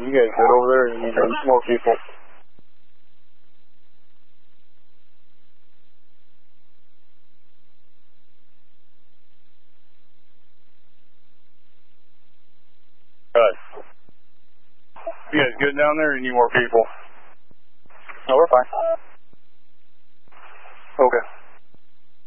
You guys good over there? You need more people. Good. You guys good down there? Or you need more people? No, we're fine. Okay.